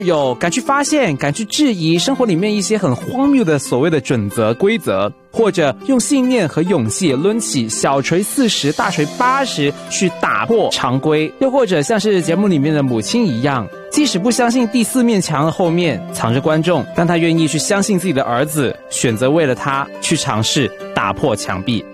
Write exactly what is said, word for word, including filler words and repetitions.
有敢去发现，敢去质疑生活里面一些很荒谬的所谓的准则规则，或者用信念和勇气抡起小锤四十大锤八十去打破常规，又或者像是节目里面的母亲一样，即使不相信第四面墙的后面藏着观众，但他愿意去相信自己的儿子，选择为了他去尝试打破墙壁。